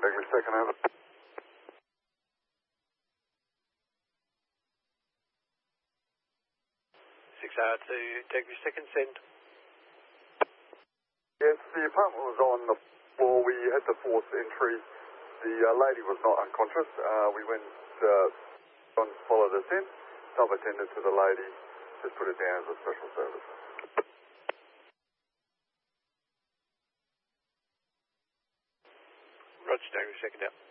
Degrees second, over. 6 hour to Degrees second, send. Yes, the apartment was on the floor. We had to force entry. The lady was not unconscious. We went on, followed us in. Sub attended to the lady, just put it down as a special service. Roger, Degrees second out.